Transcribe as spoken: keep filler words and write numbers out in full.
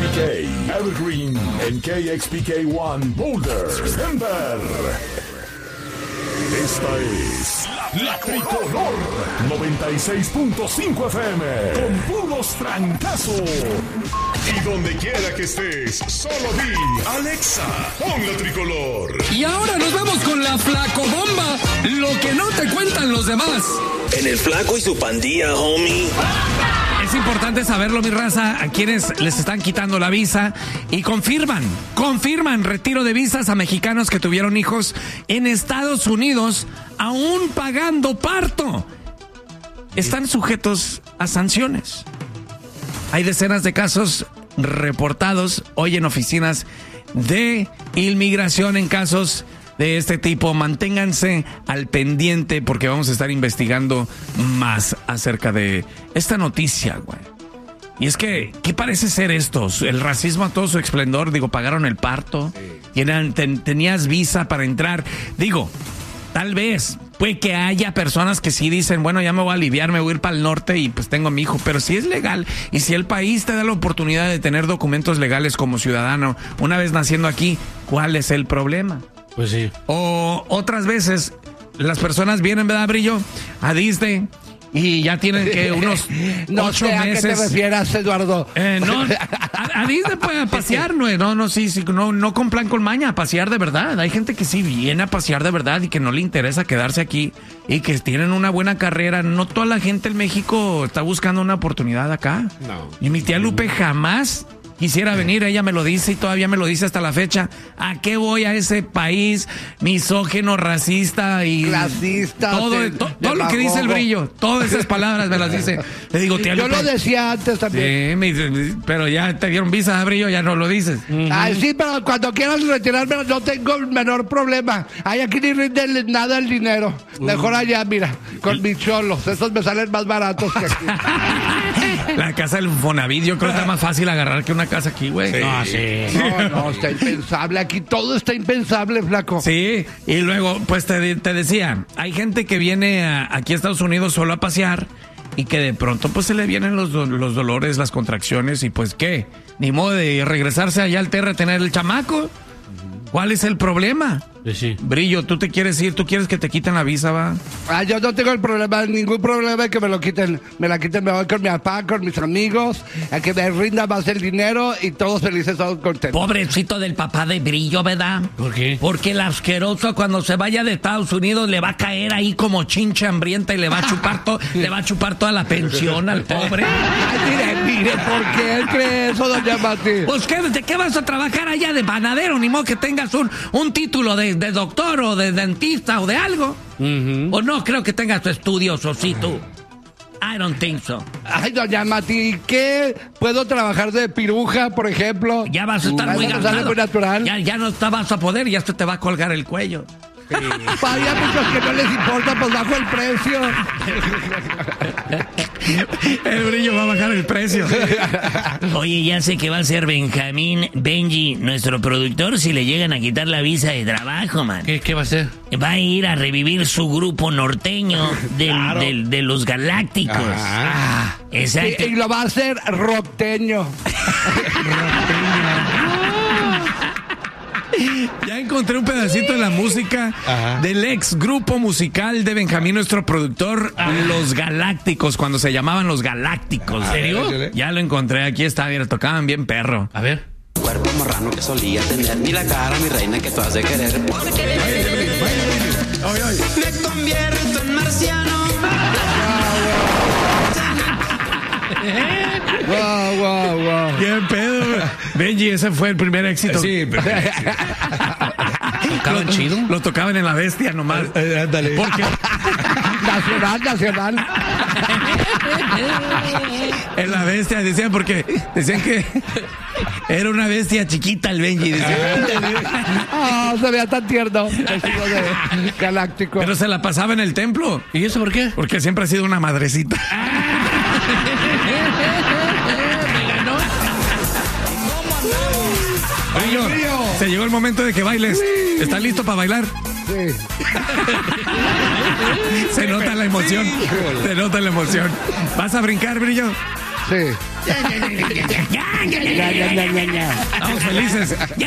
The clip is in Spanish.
K, Evergreen, en K X P K uno, Boulder, Denver. Esta es La Tricolor noventa y seis punto cinco F M con puros trancazos. Y donde quiera que estés, solo di Alexa, pon La Tricolor. Y ahora nos vamos con la Flacobomba, lo que no te cuentan los demás. En el Flaco y su pandilla, homie. Es importante saberlo, mi raza, a quienes les están quitando la visa y confirman, confirman retiro de visas a mexicanos que tuvieron hijos en Estados Unidos, aún pagando parto. Están sujetos a sanciones. Hay decenas de casos reportados hoy en oficinas de inmigración en casos de este tipo. Manténganse al pendiente porque vamos a estar investigando más acerca de esta noticia, güey. Y es que, ¿qué parece ser esto? El racismo a todo su esplendor. Digo, pagaron el parto, Tienen, ten, tenías visa para entrar. Digo, tal vez puede que haya personas que sí dicen, bueno, ya me voy a aliviar, me voy a ir para el norte y pues tengo a mi hijo. Pero si es legal y si el país te da la oportunidad de tener documentos legales como ciudadano una vez naciendo aquí, ¿cuál es el problema? Pues sí. O otras veces las personas vienen, ¿verdad, Brillo? A Disney y ya tienen que unos no ocho sé meses. ¿A qué te refieras, Eduardo? Eh, no, a, a Disney puede pasear, no, no, no, sí, sí, no, no con plan con maña, a pasear de verdad. Hay gente que sí viene a pasear de verdad y que no le interesa quedarse aquí y que tienen una buena carrera. No toda la gente en México está buscando una oportunidad acá. No. Y mi tía Lupe jamás quisiera venir, ella me lo dice y todavía me lo dice hasta la fecha. ¿A qué voy a ese país misógino, racista y clasista? Todo, te, to, todo lo que dice el Brillo, todas esas palabras me las dice. Le digo, tía Yo Lupe, lo decía antes también. Sí, me dice, pero ya te dieron visa, Brillo, ya no lo dices. Ay, sí, pero cuando quieras retirarme no tengo el menor problema. Ay, aquí ni rinde nada el dinero. Mejor allá, mira, con mis cholos. Esos me salen más baratos que aquí. La casa del Fonavit, yo creo que está más fácil agarrar que una casa aquí, güey. Sí. No, sí. No, no, está impensable. Aquí todo está impensable, flaco. Sí, y luego, pues te, te decía, hay gente que viene a, aquí a Estados Unidos solo a pasear y que de pronto pues se le vienen los, los dolores, las contracciones y pues qué, ni modo de regresarse allá al Terra a tener el chamaco. ¿Cuál es el problema? Sí. Brillo, tú te quieres ir, tú quieres que te quiten la visa, va. Ah, yo no tengo el problema, ningún problema de que me lo quiten. Me la quiten, me voy con mi papá, con mis amigos, a que me rinda más el dinero y todos felices, todos contentos. Pobrecito del papá de Brillo, ¿verdad? ¿Por qué? Porque el asqueroso cuando se vaya de Estados Unidos le va a caer ahí como chincha hambrienta y le va a chupar to, le va a chupar toda la pensión al pobre. Ay, mire, mire, ¿por qué él cree eso, doña Mati? Pues ¿qué, ¿de qué vas a trabajar allá de panadero? Ni modo que tengas un, un título de, de doctor o de dentista o de algo. Uh-huh. O no creo que tengas tu estudios, o sí tú. I don't think so. Ay, doña Mati, ¿qué? ¿Puedo trabajar de piruja, por ejemplo? Ya vas a estar muy Eso me sale gastado. muy natural. Ya, ya no te vas a poder y esto te va a colgar el cuello. Sí. Había muchos que no les importa, pues bajo el precio. El Brillo va a bajar el precio. Oye, ya sé que va a ser Benjamín Benji, nuestro productor, si le llegan a quitar la visa de trabajo, man. ¿Qué, qué va a hacer? Va a ir a revivir su grupo norteño del, Claro. del, de los Galácticos. Ah. Exacto. Y, y lo va a hacer rockteño. Ya encontré un pedacito de la música Ajá. del ex grupo musical de Benjamín, nuestro productor, Los Galácticos, cuando se llamaban Los Galácticos. ¿En serio? Ya lo encontré, aquí está, mira, tocaban bien perro. A ver. Cuerpo marrano que solía tener, ni la cara, mi reina, que tú has de querer. Porque me convierto en marciano. Wow, wow, wow. Bien pedo. Benji, ese fue el primer éxito. Sí, ¿Tocaban chido? Lo tocaban en La Bestia nomás. Eh, ándale. Porque Nacional, nacional. en La Bestia decían porque decían que era una bestia chiquita el Benji. Decían. Oh, se veía tan tierno. El chico de Galáctico. Pero se la pasaba en el templo. ¿Y eso por qué? Porque siempre ha sido una madrecita. Brillo, se llegó el momento de que bailes. ¿Estás listo para bailar? Sí. Se nota la emoción. Se nota la emoción. ¿Vas a brincar, Brillo? Sí. Estamos felices.